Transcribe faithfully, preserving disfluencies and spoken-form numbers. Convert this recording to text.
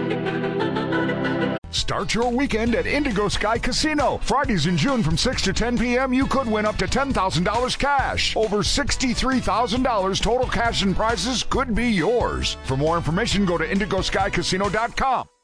Start your weekend at Indigo Sky Casino. Fridays in June from six to ten p.m. you could win up to ten thousand dollars cash. Over sixty-three thousand dollars total cash and prizes could be yours. For more information, go to indigo sky casino dot com.